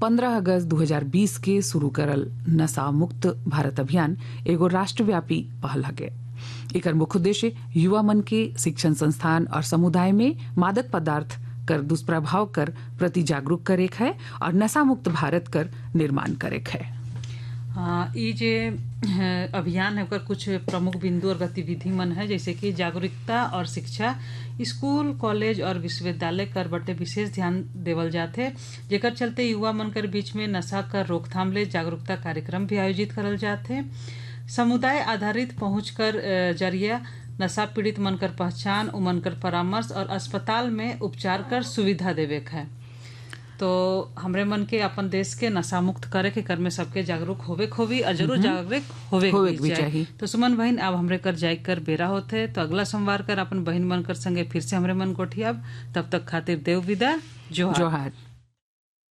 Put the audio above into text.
15 अगस्त 2020 के शुरू करल नशा मुक्त भारत अभियान एगो राष्ट्रव्यापी पहल हगे। एकर मुख्य उद्देश्य युवा मन के शिक्षण संस्थान और समुदाय में मादक पदार्थ कर दुष्प्रभाव कर प्रति जागरूक करे है और नशा मुक्त भारत कर निर्माण करे है। ये जे अभियान है ओकर कुछ प्रमुख बिंदु और गतिविधि मन है, जैसे कि जागरूकता और शिक्षा। स्कूल, कॉलेज और विश्वविद्यालय कर बटे विशेष ध्यान देवल जाते, जेकर चलते युवा मन कर बीच में नशा कर रोकथाम ले जागरूकता कार्यक्रम भी आयोजित करल जाते। समुदाय आधारित पहुंच कर जरिया नशा पीड़ित मन कर पहचान, उमन कर परामर्श और अस्पताल में उपचार कर सुविधा देवे है। तो हमरे मन के अपन देश के नशा मुक्त करे के कर में सबके जागरूक होवे खोवी और जरूर जागरूक होवे भी चाहिए। तो सुमन बहन, अब हमरे कर जाय कर बेरा होते, तो अगला सोमवार कर अपन बहन मन कर संगे फिर से हमरे मन कोठियाब। तब तक खातिर देव विदा। जोहार।